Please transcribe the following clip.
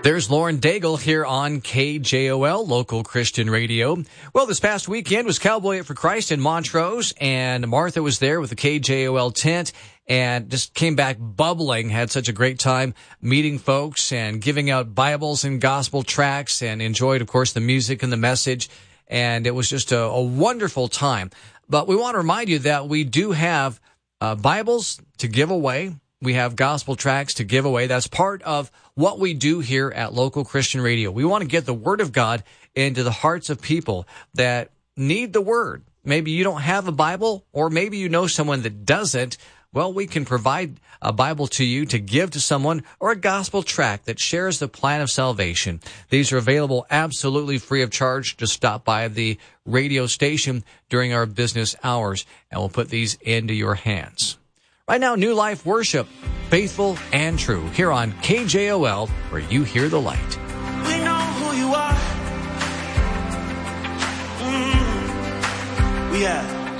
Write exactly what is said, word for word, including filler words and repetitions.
There's Lauren Daigle here on K J O L, local Christian radio. Well, this past weekend was Cowboy for Christ in Montrose, and Martha was there with the K J O L tent and just came back bubbling, had such a great time meeting folks and giving out Bibles and gospel tracts, and enjoyed, of course, the music and the message. And it was just a, a wonderful time. But we want to remind you that we do have uh, Bibles to give away. We have gospel tracts to give away. That's part of what we do here at Local Christian Radio. We want to get the Word of God into the hearts of people that need the Word. Maybe you don't have a Bible, or maybe you know someone that doesn't. Well, we can provide a Bible to you to give to someone, or a gospel tract that shares the plan of salvation. These are available absolutely free of charge. Just stop by the radio station during our business hours, and we'll put these into your hands. Right now, New Life Worship, Faithful and True, here on K J O L, where you hear the light. We know who you are. Mm. We have.